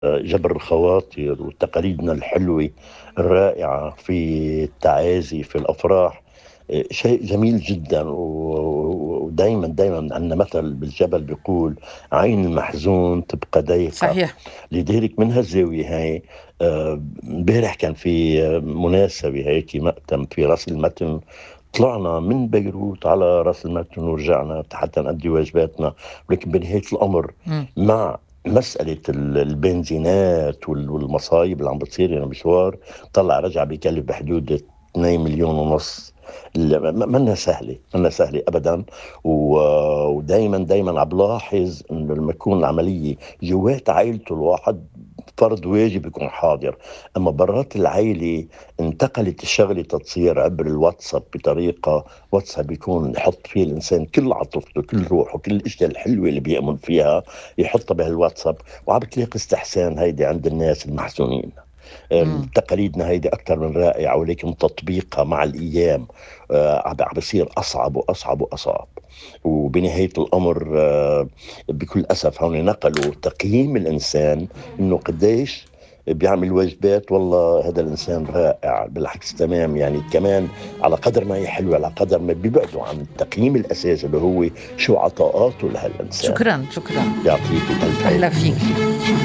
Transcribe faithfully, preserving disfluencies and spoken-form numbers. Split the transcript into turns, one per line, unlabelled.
جبر الخواطر وتقاليدنا الحلوة الرائعة في التعازي في الأفراح. آه، شيء جميل جدا، ودايما دايما عندنا مثل بالجبل بيقول: عين المحزون تبقى ضيقة.
صحيح.
لذلك من هالزاوية هاي، آه، امبارح كان في آه، مناسبة هيك مأتم في راس المتن. طلعنا من بيروت على راس المتن ورجعنا حتى نأدي واجباتنا، ولكن بنهاية الأمر
مم.
مع مسألة ال- البنزينات وال- والمصايب اللي عم بتصير يعني مشوار طلع رجع بيكلف بحدود اثنين مليون ونص. لا، ما- منا سهلة، منا سهلة أبدا. و- ودايما دايما عم بلاحظ إنه لما تكون العملية جوات عائلته الواحد فرض واجب يكون حاضر، أما برات العائلة انتقلت الشغلة تتصير عبر الواتساب بطريقة واتساب يكون يحط فيه الإنسان كل عاطفته كل روحه كل الأشياء الحلوة اللي بيأمن فيها يحطها بهالواتساب، وعم بتلاقي استحسان هيدي عند الناس المحزونين.
مم.
تقاليدنا هيدي أكثر من رائعة، ولكن تطبيقها مع الأيام آه، عم عم بصير أصعب وأصعب وأصعب. وبنهاية الأمر آه، بكل أسف هون نقلوا تقييم الإنسان إنه قديش بيعمل واجبات. والله هذا الإنسان رائع بالعكس تمام، يعني كمان على قدر ما هي حلوة على قدر ما بيبعدوا عن التقييم الأساسي اللي هو شو عطاءاته لهالإنسان.
شكرا شكرا.
يعطيك الألف
أهلا
عافية.
فيك.